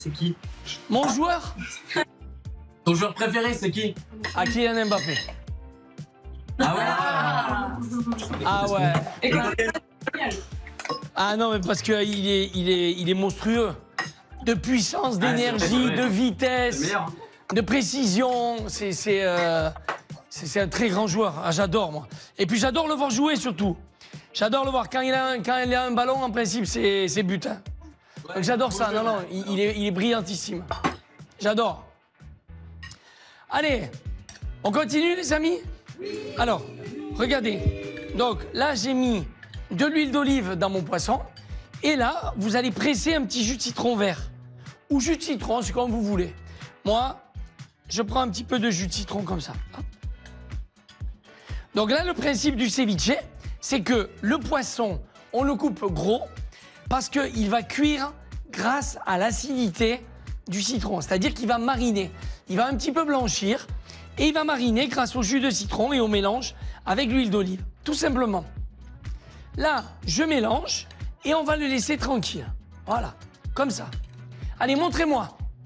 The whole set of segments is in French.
C'est qui? Mon joueur? Ton joueur préféré, c'est qui? Kylian Mbappé. Ah ouais. Ah ouais. Et quand Ah non, mais parce qu'il est monstrueux. De puissance, d'énergie, de vitesse, de précision. C'est un très grand joueur. Ah, j'adore, moi. Et puis j'adore le voir jouer, surtout. J'adore le voir. Quand il a un ballon, en principe, c'est but. Hein. Donc j'adore ça. Non, non, il est brillantissime. J'adore. Allez, on continue, les amis? Alors, regardez. Donc là, j'ai mis de l'huile d'olive dans mon poisson. Et là, vous allez presser un petit jus de citron vert. Ou jus de citron, c'est comme vous voulez. Moi, je prends un petit peu de jus de citron comme ça. Hop. Donc là, le principe du ceviche, c'est que le poisson, on le coupe gros parce qu'il va cuire grâce à l'acidité du citron. C'est-à-dire qu'il va mariner. Il va un petit peu blanchir et il va mariner grâce au jus de citron et au mélange avec l'huile d'olive. Tout simplement. Là, je mélange et on va le laisser tranquille. Voilà, comme ça. Allez, montrez-moi.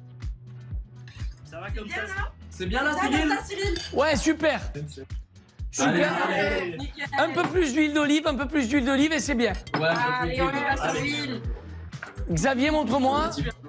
Ça va comme ça? c'est bien là, Cyril. Ouais, super. Super. Allez. Un peu plus d'huile d'olive et c'est bien. Ouais, Allez, on y va, Cyril. Xavier, montre-moi.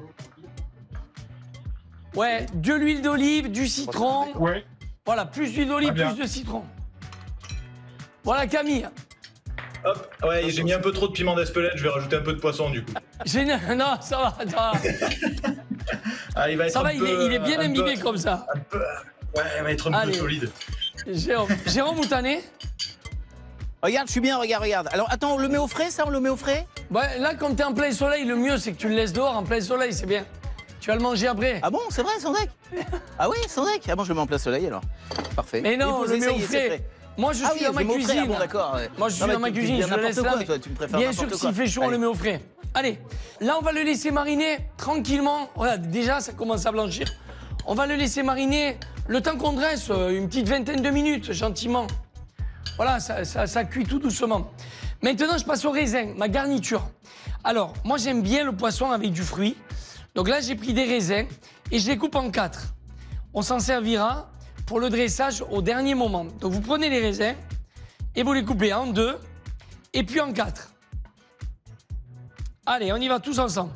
Ouais, de l'huile d'olive, du citron. Ouais. Voilà, plus d'huile d'olive, Très bien. plus de citron. Voilà, Camille. Hop, ouais, j'ai mis un peu trop de piment d'Espelette, je vais rajouter un peu de poisson du coup. Génial. Non, ça va. Ah, il va être Ça va, un peu, il est bien un imbibé peu- comme ça. un peu- ouais, il va être un Allez. peu solide. Jérôme Moutané. Regarde, je suis bien, regarde. Alors, attends, on le met au frais, ça? On le met au frais? Ouais, là, comme t'es en plein soleil, le mieux, c'est que tu le laisses dehors en plein soleil, c'est bien. Tu vas le manger après. Ah bon, c'est vrai, sans deck? Ah oui, sans deck? Ah bon, je le mets en plein soleil, alors. Parfait. Mais non, Et le mets au essayer, c'est frais. Moi, je Ah suis oui, dans je ma le mets au frais, cuisine. ah bon, d'accord. Ouais. Moi, je suis Non, mais dans ma tu me cuisine, dis je le laisse n'importe là. quoi, mais toi, tu me préfères bien sûr que n'importe s'il quoi. fait chaud, on le Allez. met au frais. Allez, là, on va le laisser mariner tranquillement. Voilà, déjà, ça commence à blanchir. On va le laisser mariner le temps qu'on dresse, une petite vingtaine de minutes, gentiment. Voilà, ça cuit tout doucement. Maintenant, je passe au raisin, ma garniture. Alors, moi, j'aime bien le poisson avec du fruit. Donc là, j'ai pris des raisins et je les coupe en 4. On s'en servira pour le dressage au dernier moment. Donc, vous prenez les raisins et vous les coupez en 2 et puis en 4. Allez, on y va tous ensemble.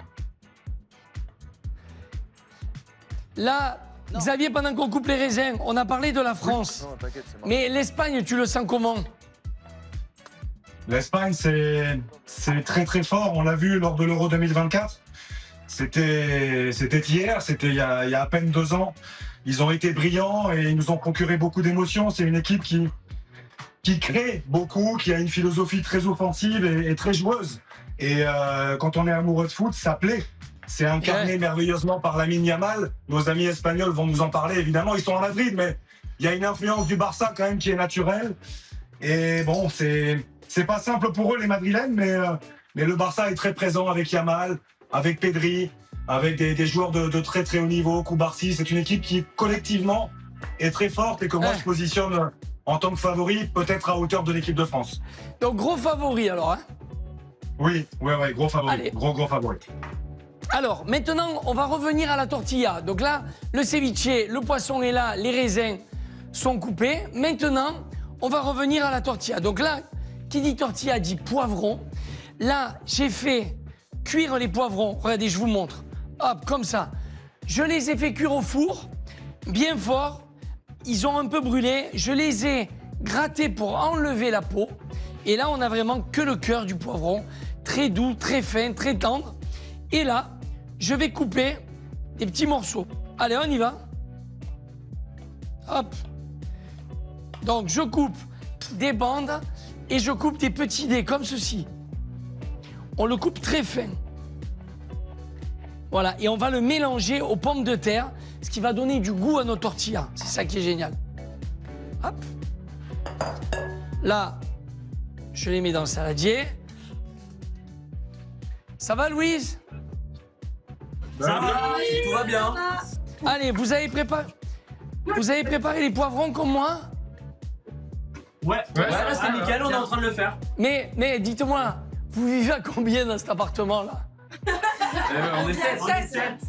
Là, Xavier, pendant qu'on coupe les raisins, on a parlé de la France. Mais l'Espagne, tu le sens comment? L'Espagne, c'est très très fort. On l'a vu lors de l'Euro 2024. C'était hier, c'était il y a à peine 2 ans. Ils ont été brillants et ils nous ont procuré beaucoup d'émotions. C'est une équipe qui crée beaucoup, qui a une philosophie très offensive et très joueuse. Et quand on est amoureux de foot, ça plaît. C'est incarné merveilleusement par Lamine Yamal. Nos amis espagnols vont nous en parler, évidemment. Ils sont à Madrid, mais il y a une influence du Barça quand même qui est naturelle. Et bon, c'est pas simple pour eux, les Madrilènes, mais le Barça est très présent avec Yamal, avec Pedri, avec des joueurs de très très haut niveau. Koubarsi, c'est une équipe qui collectivement est très forte et que moi je positionne en tant que favori, peut-être à hauteur de l'équipe de France. Donc, gros favori alors, hein? Oui, gros favori. Allez. Gros favori. Alors, maintenant, on va revenir à la tortilla. Donc là, le ceviche, le poisson est là, les raisins sont coupés. Maintenant, on va revenir à la tortilla. Donc là, qui dit tortilla dit poivron. Là, j'ai fait cuire les poivrons. Regardez, je vous montre. Hop, comme ça. Je les ai fait cuire au four, bien fort. Ils ont un peu brûlé. Je les ai grattés pour enlever la peau. Et là, on n'a vraiment que le cœur du poivron. Très doux, très fin, très tendre. Et là, je vais couper des petits morceaux. Allez, on y va. Hop. Donc, je coupe des bandes et je coupe des petits dés comme ceci. On le coupe très fin. Voilà, et on va le mélanger aux pommes de terre, ce qui va donner du goût à nos tortillas. C'est ça qui est génial. Hop. Là, je les mets dans le saladier. Ça va, Louise? Ça va, tout va bien. Allez, vous avez préparé les poivrons comme moi? Ouais, là c'est nickel, on est en train de le faire. Mais dites-moi, vous vivez à combien dans cet appartement-là? On est 7.